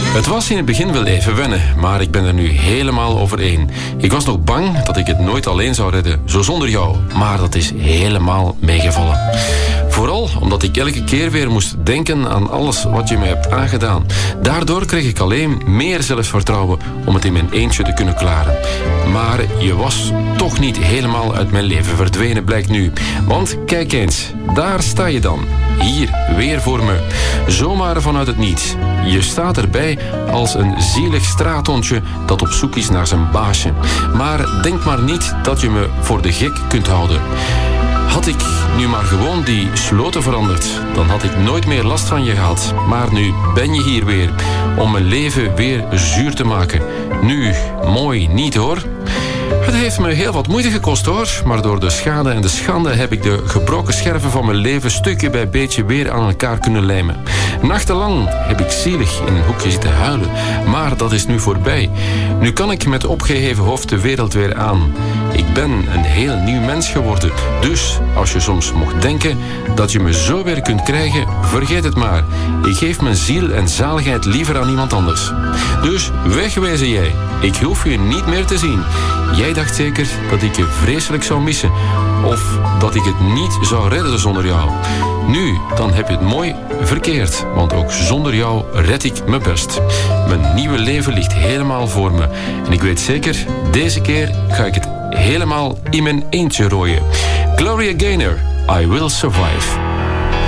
Het was in het begin wel even wennen, maar ik ben er nu helemaal overheen. Ik was nog bang dat ik het nooit alleen zou redden, zo zonder jou. Maar dat is helemaal meegevallen. Vooral omdat ik elke keer weer moest denken aan alles wat je me hebt aangedaan. Daardoor kreeg ik alleen meer zelfvertrouwen om het in mijn eentje te kunnen klaren. Maar je was toch niet helemaal uit mijn leven verdwenen, blijkt nu. Want kijk eens, daar sta je dan. Hier, weer voor me. Zomaar vanuit het niets. Je staat erbij als een zielig straathondje dat op zoek is naar zijn baasje. Maar denk maar niet dat je me voor de gek kunt houden. Had ik nu maar gewoon die sloten veranderd, dan had ik nooit meer last van je gehad. Maar nu ben je hier weer, om mijn leven weer zuur te maken. Nu, mooi niet hoor. Het heeft me heel wat moeite gekost hoor, maar door de schade en de schande heb ik de gebroken scherven van mijn leven stukje bij beetje weer aan elkaar kunnen lijmen. Nachtenlang heb ik zielig in een hoekje zitten huilen, maar dat is nu voorbij. Nu kan ik met opgeheven hoofd de wereld weer aan. Ik ben een heel nieuw mens geworden, dus als je soms mocht denken dat je me zo weer kunt krijgen, vergeet het maar. Ik geef mijn ziel en zaligheid liever aan iemand anders. Dus wegwezen jij, ik hoef je niet meer te zien. Jij dacht zeker dat ik je vreselijk zou missen. Of dat ik het niet zou redden zonder jou. Nu, dan heb je het mooi verkeerd. Want ook zonder jou red ik me best. Mijn nieuwe leven ligt helemaal voor me. En ik weet zeker, deze keer ga ik het helemaal in mijn eentje rooien. Gloria Gaynor, I Will Survive.